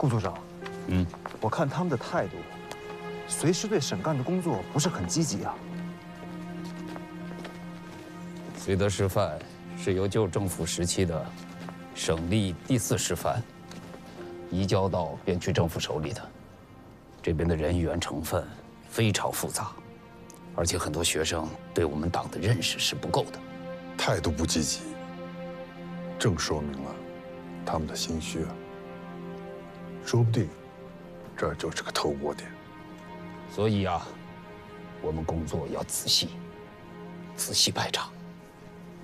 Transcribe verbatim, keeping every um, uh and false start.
顾组长， 嗯， 我看他们的态度，随时对省干的工作不是很积极啊。 绥德师范是由旧政府时期的省立第四师范移交到边区政府手里的，这边的人员成分非常复杂，而且很多学生对我们党的认识是不够的， 态度不积极，正说明了他们的心虚啊。说不定这就是个透锅点。 所以啊，我们工作要仔细，仔细排查。